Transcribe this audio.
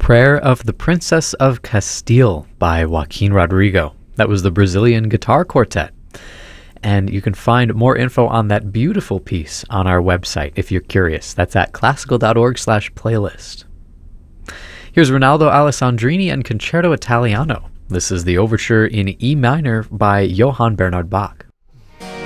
Prayer of the Princess of Castile by Joaquin Rodrigo. That was the Brazilian Guitar Quartet. And you can find more info on that beautiful piece on our website if you're curious. That's at classical.org/playlist. Here's Ronaldo Alessandrini and Concerto Italiano. This is the overture in E minor by Johann Bernhard Bach.